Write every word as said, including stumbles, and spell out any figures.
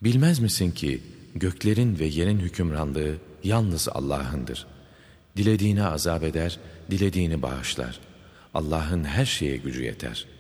Bilmez misin ki göklerin ve yerin hükümranlığı yalnız Allah'ındır. Dilediğini azap eder, dilediğini bağışlar. Allah'ın her şeye gücü yeter.''